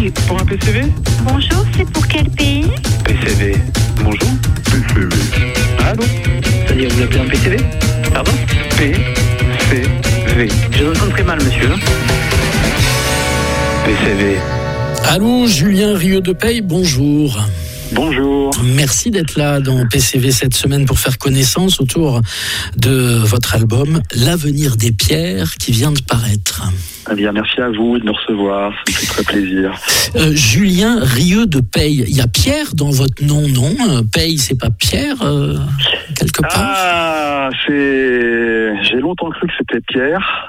Oui, pour un PCV. Bonjour, c'est pour quel pays? PCV. Bonjour. PCV. Allô? C'est-à-dire, vous appelez un PCV? Pardon? PCV. Je vous entends très mal, monsieur. PCV. Allô, Julien Rieux de Peille, bonjour. Bonjour. Merci d'être là dans PCV cette semaine pour faire connaissance autour de votre album L'Avenir des Pierres qui vient de paraître. Eh bien, merci à vous de nous recevoir, ça me fait très plaisir. Julien Rieux de Peille, il y a Pierre dans votre nom, non? Peille, c'est pas Pierre, quelque part? Ah, j'ai longtemps cru que c'était Pierre,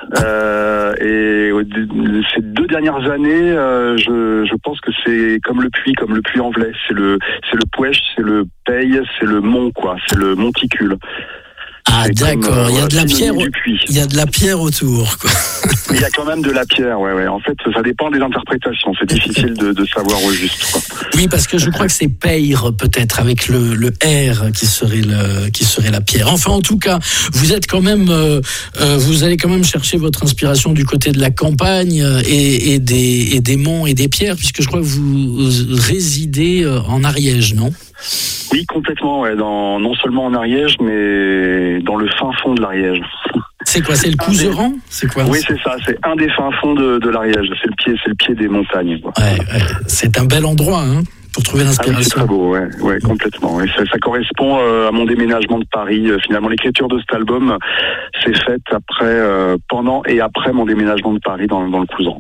et ces 2 dernières années, je pense que c'est comme le puits-en-velay, c'est le Pouèche, c'est le Peille, c'est le mont, quoi, c'est le monticule. Ah, d'accord, il y a de la pierre, il y a de la pierre autour, quoi. Il y a quand même de la pierre, ouais. En fait, ça dépend des interprétations. C'est difficile de savoir au juste, quoi. Oui, parce que je crois que c'est Peyre, peut-être, avec le R qui serait la pierre. Enfin, en tout cas, vous êtes quand même, vous allez quand même chercher votre inspiration du côté de la campagne et des monts et des pierres, puisque je crois que vous résidez en Ariège, non? Oui, complètement, ouais. Non seulement en Ariège, mais dans le fin fond de l'Ariège. C'est quoi? C'est le Couserans? C'est quoi? Oui, c'est ça. C'est un des fins fonds de l'Ariège. C'est le pied des montagnes, quoi. Ouais. C'est un bel endroit, hein, pour trouver l'inspiration. Ah oui, c'est très beau, ouais, complètement. Ouais. Ça correspond à mon déménagement de Paris. Finalement, l'écriture de cet album s'est faite pendant et après mon déménagement de Paris dans le Couserans.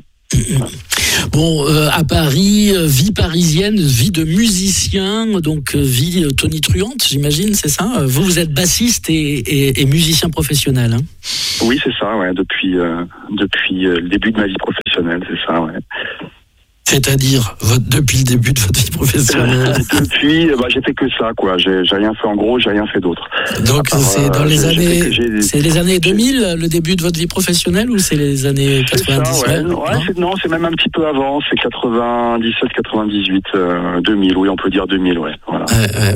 Bon, à Paris, vie parisienne, vie de musicien, donc vie tonitruante, j'imagine, c'est ça? Vous êtes bassiste et musicien professionnel, hein? Oui, c'est ça, ouais, depuis le début de ma vie professionnelle, c'est ça, ouais. C'est-à-dire depuis le début de votre vie professionnelle? Depuis, j'ai fait que ça, quoi. J'ai rien fait en gros, j'ai rien fait d'autre. Donc c'est dans les années 2000, le début de votre vie professionnelle, ou c'est les années 90? Ça, ouais. C'est même un petit peu avant, c'est 97, 98, 2000, oui, on peut dire 2000, ouais. Voilà.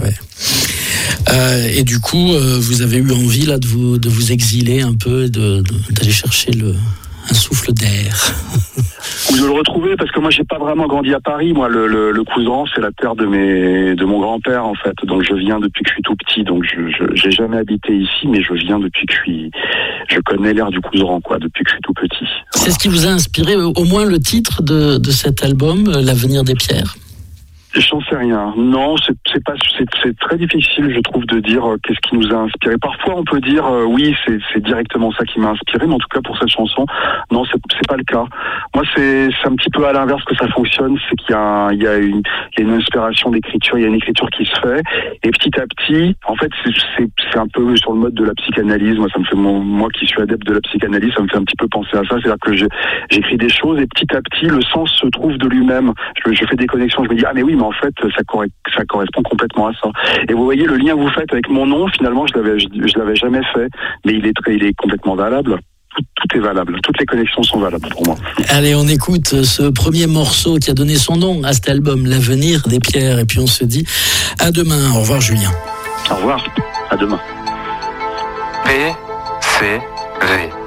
Ouais. Et du coup, vous avez eu envie là de vous exiler un peu, d'aller chercher un souffle d'air. Ou de le retrouver, parce que moi j'ai pas vraiment grandi à Paris. Moi le Couserans, c'est la terre de mon grand-père, en fait. Donc je viens depuis que je suis tout petit. Donc j'ai jamais habité ici, mais je viens depuis que je connais l'air du Couserans, quoi, depuis que je suis tout petit. Voilà. C'est ce qui vous a inspiré au moins le titre de cet album, L'Avenir des Pierres? J'en sais rien. Non, c'est très difficile, je trouve, de dire qu'est-ce qui nous a inspiré. Parfois, on peut dire oui, c'est directement ça qui m'a inspiré, mais en tout cas pour cette chanson, non, c'est pas le cas. Moi, c'est un petit peu à l'inverse que ça fonctionne, c'est qu'il y a une inspiration d'écriture, il y a une écriture qui se fait, et petit à petit, en fait, c'est un peu sur le mode de la psychanalyse. Moi, ça me fait moi qui suis adepte de la psychanalyse, ça me fait un petit peu penser à ça. C'est-à-dire que j'écris des choses et petit à petit, le sens se trouve de lui-même. Je fais des connexions, je me dis ah mais oui, mais en fait, ça correspond complètement à ça. Et vous voyez, le lien que vous faites avec mon nom, finalement, je l'avais jamais fait, mais il est complètement valable. Tout est valable. Toutes les connexions sont valables pour moi. Allez, on écoute ce premier morceau qui a donné son nom à cet album, L'Avenir des Pierres, et puis on se dit à demain. Au revoir, Julien. Au revoir. À demain. PCV.